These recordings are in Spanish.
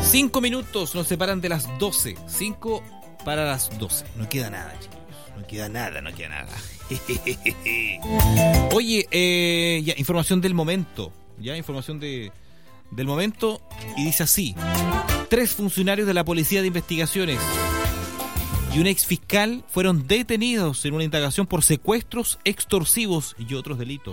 5 minutos nos separan de las 12. 5 para las 12. No queda nada, chicos. No queda nada. Oye, ya, información del momento. Del momento. Y dice así: 3 funcionarios de la Policía de Investigaciones y un ex fiscal fueron detenidos en una indagación por secuestros extorsivos y otros delitos.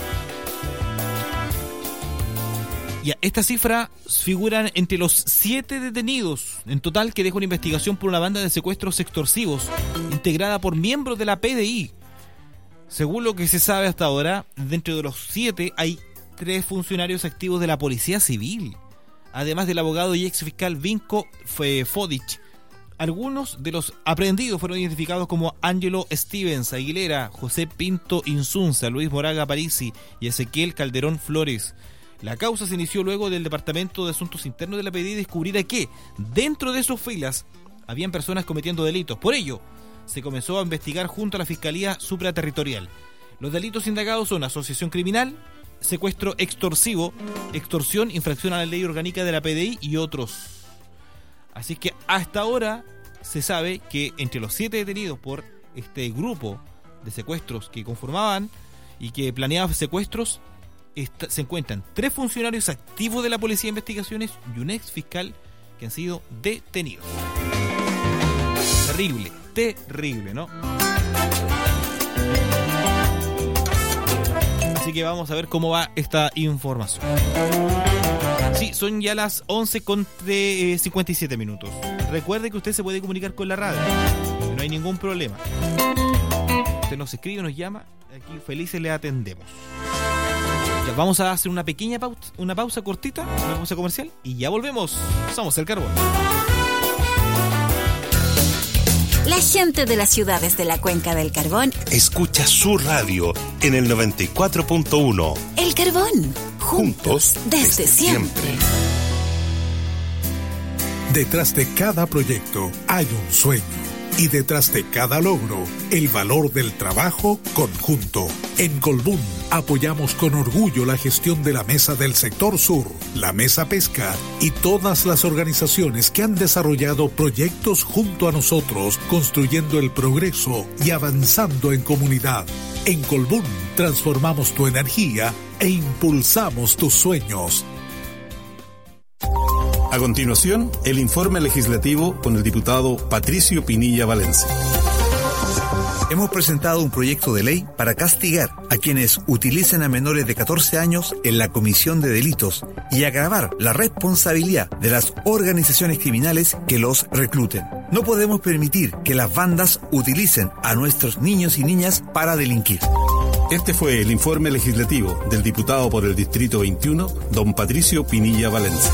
Ya, esta cifra figuran entre los 7 detenidos en total que deja una investigación por una banda de secuestros extorsivos integrada por miembros de la PDI. Según lo que se sabe hasta ahora, dentro de los 7 hay 3 funcionarios activos de la Policía Civil, además del abogado y ex fiscal Vinko Fodic. Algunos de los aprehendidos fueron identificados como Ángelo Stevens Aguilera, José Pinto Insunza, Luis Moraga Parisi y Ezequiel Calderón Flores. La causa se inició luego del Departamento de Asuntos Internos de la PDI descubriera que dentro de sus filas habían personas cometiendo delitos. Por ello, se comenzó a investigar junto a la Fiscalía Supraterritorial. Los delitos indagados son asociación criminal, secuestro extorsivo, extorsión, infracción a la ley orgánica de la PDI y otros. Así que hasta ahora se sabe que entre los 7 detenidos por este grupo de secuestros que conformaban y que planeaban secuestros, se encuentran 3 funcionarios activos de la Policía de Investigaciones y un ex fiscal que han sido detenidos. Terrible, ¿no? Así que vamos a ver cómo va esta información. Sí, son ya las 11:57 minutos. Recuerde que usted se puede comunicar con la radio, no hay ningún problema. Usted nos escribe, nos llama, aquí felices le atendemos. Ya vamos a hacer una pequeña pausa cortita, una pausa comercial, y ya volvemos. Somos El Carbón. La gente de las ciudades de la Cuenca del Carbón escucha su radio en el 94.1. El Carbón, juntos desde siempre. Detrás de cada proyecto hay un sueño. Y detrás de cada logro, el valor del trabajo conjunto. En Colbún apoyamos con orgullo la gestión de la Mesa del Sector Sur, la Mesa Pesca y todas las organizaciones que han desarrollado proyectos junto a nosotros, construyendo el progreso y avanzando en comunidad. En Colbún transformamos tu energía e impulsamos tus sueños. A continuación, el informe legislativo con el diputado Patricio Pinilla Valencia. Hemos presentado un proyecto de ley para castigar a quienes utilicen a menores de 14 años en la comisión de delitos y agravar la responsabilidad de las organizaciones criminales que los recluten. No podemos permitir que las bandas utilicen a nuestros niños y niñas para delinquir. Este fue el informe legislativo del diputado por el Distrito 21, don Patricio Pinilla Valencia.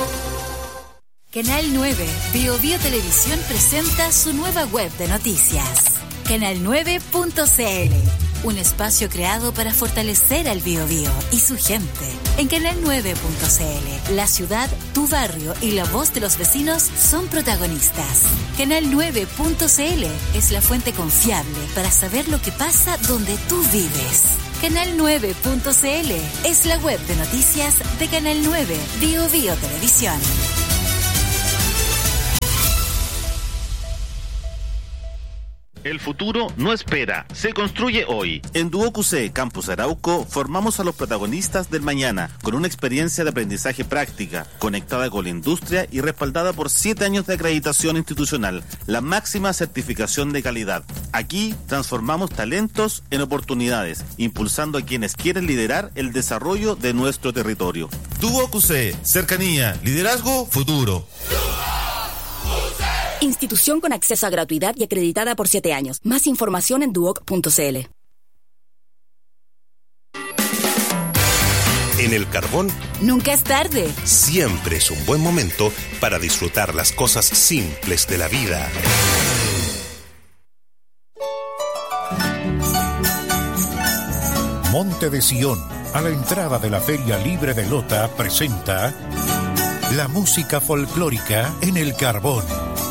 Canal 9, Bio Televisión presenta su nueva web de noticias. Canal9.cl, un espacio creado para fortalecer al Biobío y su gente. En Canal9.cl, la ciudad, tu barrio y la voz de los vecinos son protagonistas. Canal9.cl es la fuente confiable para saber lo que pasa donde tú vives. Canal9.cl es la web de noticias de Canal 9, Bio Televisión. El futuro no espera, se construye hoy. En Duoc Campus Arauco formamos a los protagonistas del mañana con una experiencia de aprendizaje práctica, conectada con la industria y respaldada por 7 años de acreditación institucional, la máxima certificación de calidad. Aquí transformamos talentos en oportunidades, impulsando a quienes quieren liderar el desarrollo de nuestro territorio. Duoc, cercanía, liderazgo, futuro. Institución con acceso a gratuidad y acreditada por 7 años. Más información en duoc.cl. En El Carbón, nunca es tarde. Siempre es un buen momento para disfrutar las cosas simples de la vida. Monte de Sion, a la entrada de la Feria Libre de Lota, presenta la música folclórica en El Carbón.